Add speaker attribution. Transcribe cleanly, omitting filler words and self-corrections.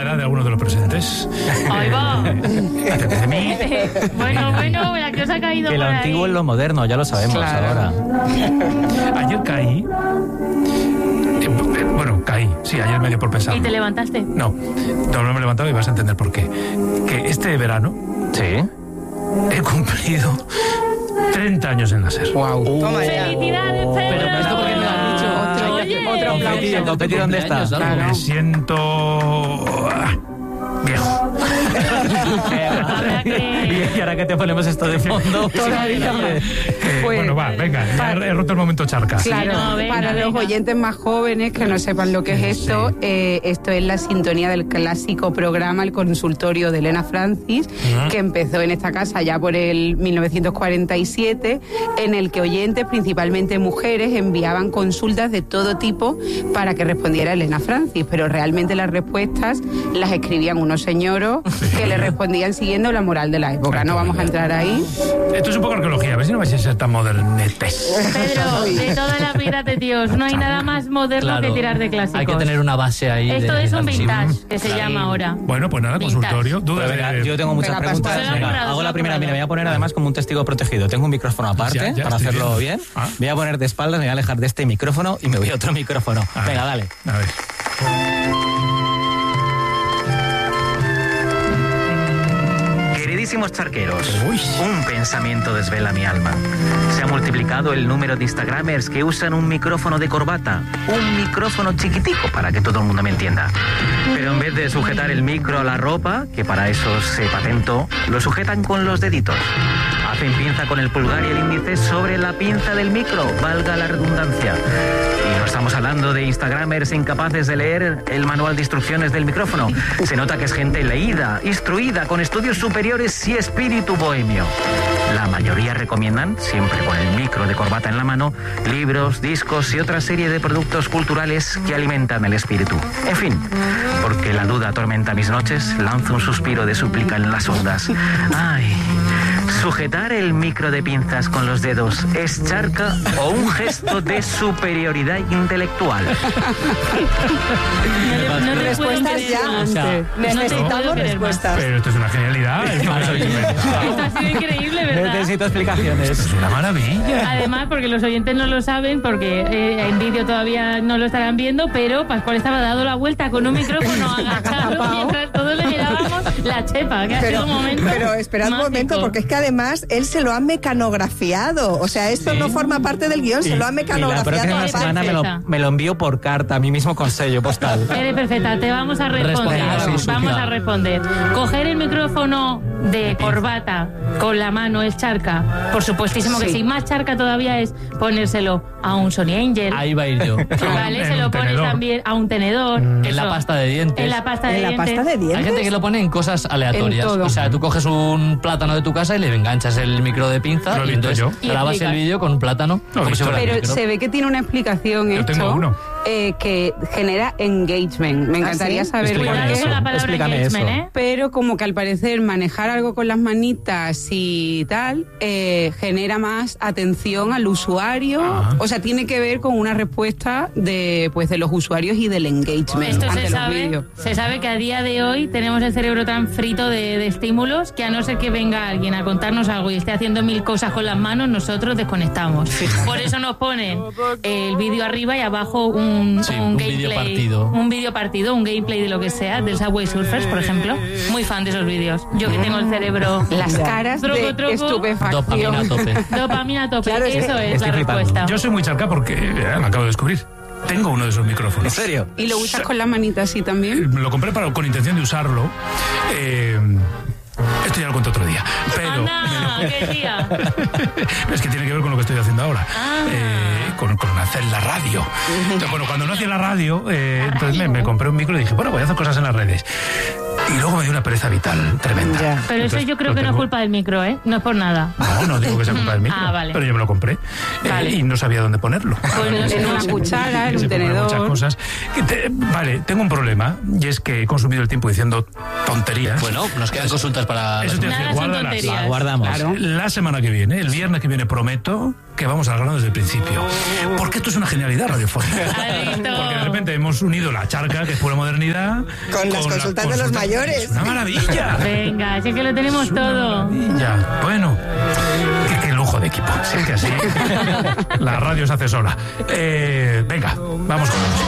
Speaker 1: edad de algunos de los presentes.
Speaker 2: Ahí va.
Speaker 1: De mí.
Speaker 2: Bueno, la que os ha caído
Speaker 3: Que lo
Speaker 2: por
Speaker 3: antiguo
Speaker 2: ahí.
Speaker 3: es lo moderno, ya lo sabemos ahora.
Speaker 1: Ayer caí. Caí. Sí, ayer medio por pensar.
Speaker 2: ¿Y te levantaste?
Speaker 1: No me he levantado y vas a entender por qué. Que este verano
Speaker 3: Sí.
Speaker 1: he cumplido 30 años en la SER.
Speaker 4: Wow.
Speaker 5: Toma ya.
Speaker 2: ¡Felicidades, Pedro!
Speaker 3: Pero esto porque me lo han dicho.
Speaker 2: Oye.
Speaker 5: Otro aplauso.
Speaker 3: ¿El confeti dónde está?
Speaker 4: Claro.
Speaker 1: Me siento viejo.
Speaker 2: Habrá que...
Speaker 3: Y ahora que te ponemos esto de fondo.
Speaker 4: Todavía más. Pues,
Speaker 1: Bueno, va, venga, ya he roto el momento charca.
Speaker 4: Claro,
Speaker 2: no, venga,
Speaker 4: para los
Speaker 2: venga.
Speaker 4: oyentes más jóvenes que no sepan lo que es esto, esto es la sintonía del clásico programa El Consultorio de Elena Francis, que empezó en esta casa ya por el 1947, en el que oyentes, principalmente mujeres, enviaban consultas de todo tipo para que respondiera Elena Francis, pero realmente las respuestas las escribían unos señoros que le respondían siguiendo la moral de la época. No vamos a entrar ahí.
Speaker 1: Esto es un poco arqueología, a ver si no vais a ser tan modernetes.
Speaker 2: Pedro, de toda la vida de Dios, no hay nada más moderno que tirar de clásicos.
Speaker 6: Hay que tener una base ahí.
Speaker 2: Esto
Speaker 6: de
Speaker 2: es un
Speaker 6: archivo.
Speaker 2: vintage, que se llama ahora.
Speaker 1: Bueno, pues nada,
Speaker 2: Vintage.
Speaker 1: consultorio.
Speaker 3: Pues
Speaker 1: Dudas
Speaker 3: venga,
Speaker 1: de...
Speaker 3: yo tengo muchas
Speaker 4: Venga,
Speaker 3: preguntas.
Speaker 4: pasta.
Speaker 2: Se lo han currado,
Speaker 3: Hago
Speaker 2: se lo
Speaker 3: la
Speaker 2: han
Speaker 3: primera.
Speaker 2: currado.
Speaker 3: Mira, me voy a poner además como un testigo protegido. Tengo un micrófono aparte
Speaker 1: Ya
Speaker 3: para
Speaker 1: estoy
Speaker 3: hacerlo
Speaker 1: viendo.
Speaker 3: bien.
Speaker 1: Ah.
Speaker 3: Me voy a poner de espaldas, me voy a alejar de este micrófono y me voy a otro micrófono.
Speaker 1: A
Speaker 3: Venga,
Speaker 1: ver,
Speaker 3: dale.
Speaker 1: A ver.
Speaker 3: Queridísimos charqueros,
Speaker 1: Uy.
Speaker 3: un pensamiento desvela mi alma. Se ha multiplicado el número de instagramers que usan un micrófono de corbata, un micrófono chiquitico para que todo el mundo me entienda. Pero en vez de sujetar el micro a la ropa, que para eso se patentó, lo sujetan con los deditos. Hacen pinza con el pulgar y el índice sobre la pinza del micro, valga la redundancia. Y no estamos hablando de instagramers incapaces de leer el manual de instrucciones del micrófono. Se nota que es gente leída, instruida, con estudios superiores y espíritu bohemio. La mayoría recomiendan, siempre con el micro de corbata en la mano, libros, discos y otra serie de productos culturales que alimentan el espíritu. En fin, porque la duda atormenta mis noches, lanzo un suspiro de súplica en las ondas. ¡Ay! ¿Sujetar el micro de pinzas con los dedos es charca o un gesto de superioridad intelectual?
Speaker 2: No te
Speaker 4: Respuestas
Speaker 2: puedo creer
Speaker 4: ya.
Speaker 2: más.
Speaker 6: O sea,
Speaker 2: No te puedo
Speaker 5: Necesitamos
Speaker 2: creer más.
Speaker 5: respuestas.
Speaker 1: Pero esto es una genialidad.
Speaker 2: Esto ha sido increíble, ¿verdad?
Speaker 3: Necesito explicaciones.
Speaker 1: Es una maravilla.
Speaker 2: Además, porque los oyentes no lo saben, porque en vídeo todavía no lo estarán viendo, pero Pascual estaba dando la vuelta con un micrófono agachado mientras todos le mirábamos la chepa, que ha sido un momento
Speaker 5: Pero esperad un
Speaker 2: mágico.
Speaker 5: momento, porque es que además él se lo ha mecanografiado. O sea, esto no forma parte del guión, se lo ha
Speaker 3: Y la
Speaker 5: mecanografiado.
Speaker 3: próxima
Speaker 2: Eres
Speaker 3: semana
Speaker 2: perfecta.
Speaker 3: me lo envío por carta, a mí mismo con sello postal.
Speaker 2: Eres perfecta, te vamos a responder.
Speaker 6: Respondemos,
Speaker 2: Vamos
Speaker 6: Susana.
Speaker 2: a responder. Coger el micrófono de corbata con la mano es charca. Por supuestísimo que sí. Más charca todavía es ponérselo a un Sony Angel.
Speaker 6: Ahí va a ir yo.
Speaker 2: Vale,
Speaker 1: En
Speaker 2: se
Speaker 1: un
Speaker 2: lo pones
Speaker 1: tenedor.
Speaker 2: también a un tenedor.
Speaker 6: En la pasta de dientes.
Speaker 2: En la pasta de
Speaker 5: ¿En la
Speaker 2: dientes.
Speaker 5: pasta de dientes?
Speaker 6: Hay gente que lo pone en cosas aleatorias.
Speaker 4: En todo.
Speaker 6: O sea, tú coges un plátano de tu casa y le enganchas el micro de pinza
Speaker 1: Lo he
Speaker 6: y
Speaker 1: visto
Speaker 6: entonces
Speaker 1: yo.
Speaker 2: Y
Speaker 6: grabas
Speaker 2: explicas.
Speaker 6: el vídeo con un plátano.
Speaker 1: Lo he
Speaker 6: como
Speaker 1: visto.
Speaker 6: si fuera el
Speaker 4: Pero
Speaker 6: micro.
Speaker 4: se ve que tiene una explicación
Speaker 1: Yo tengo
Speaker 4: esto
Speaker 1: uno.
Speaker 4: que genera engagement. Me encantaría
Speaker 5: ¿sí?
Speaker 4: saber por
Speaker 2: Cuidado
Speaker 3: Explícame
Speaker 2: con la
Speaker 4: qué.
Speaker 2: palabra
Speaker 3: Explícame
Speaker 2: engagement,
Speaker 3: eso.
Speaker 2: ¿eh?
Speaker 4: Pero como que al parecer manejar algo con las manitas y tal genera más atención al usuario.
Speaker 1: Ah.
Speaker 4: O sea, tiene que ver con una respuesta de los usuarios y del engagement
Speaker 2: Esto
Speaker 4: ante los vídeos.
Speaker 2: se sabe que a día de hoy tenemos el cerebro tan frito de estímulos que a no ser que venga alguien a contarnos algo y esté haciendo mil cosas con las manos, nosotros desconectamos. Por eso nos ponen el vídeo arriba y abajo un gameplay.
Speaker 6: vídeo partido.
Speaker 2: Un vídeo partido, un gameplay de lo que sea, del Subway Surfers, por ejemplo. Muy fan de esos vídeos. Yo que tengo el cerebro...
Speaker 4: Las caras
Speaker 2: Troco,
Speaker 4: de
Speaker 2: troco.
Speaker 4: estupefacción.
Speaker 6: Dopamina a tope.
Speaker 2: Dopamina a tope.
Speaker 5: Claro, es que
Speaker 2: Eso es
Speaker 3: estoy
Speaker 2: la
Speaker 3: flipando.
Speaker 2: respuesta.
Speaker 1: Yo soy muy charca porque me acabo de descubrir. Tengo uno de esos micrófonos.
Speaker 3: ¿En serio?
Speaker 4: ¿Y lo usas con las manitas así también?
Speaker 1: Lo compré con intención de usarlo. Esto ya lo cuento otro día. Pero
Speaker 2: Anda, qué tía.
Speaker 1: es que tiene que ver con lo que estoy haciendo ahora.
Speaker 2: Ah.
Speaker 1: Con hacer la radio. Entonces, bueno, cuando no hacía la radio, entonces me compré un micro y dije, bueno, voy a hacer cosas en las redes. Y luego me dio una pereza vital tremenda.
Speaker 5: Ya.
Speaker 2: Pero eso
Speaker 1: Entonces,
Speaker 2: yo creo
Speaker 1: lo
Speaker 2: que no es
Speaker 1: tengo.
Speaker 2: culpa del micro, ¿eh? No es por nada.
Speaker 1: No digo que sea culpa del micro.
Speaker 2: Ah, vale.
Speaker 1: Pero yo me lo compré
Speaker 2: Vale.
Speaker 1: y no sabía dónde ponerlo.
Speaker 2: Pues
Speaker 4: En una cuchara, en
Speaker 1: Se
Speaker 4: un
Speaker 1: ponen
Speaker 4: tenedor.
Speaker 1: muchas cosas. Vale, tengo un problema y es que he consumido el tiempo diciendo tonterías.
Speaker 6: Bueno, nos quedan consultas para...
Speaker 1: Eso te iba a
Speaker 2: Nada
Speaker 1: decir,
Speaker 2: son
Speaker 1: guárdalas.
Speaker 2: tonterías.
Speaker 3: La guardamos.
Speaker 4: Claro.
Speaker 1: La semana que viene, el viernes que viene, prometo que vamos al grano desde el principio. Porque esto es una genialidad radiofónica. Porque de repente hemos unido la charca, que es pura modernidad,
Speaker 5: con las consultas de los mayores.
Speaker 1: Es una maravilla.
Speaker 2: Venga, así que lo tenemos todo.
Speaker 1: Maravilla. Bueno, qué lujo de equipo. Si es que así la radio se hace sola. Venga, vamos con la música.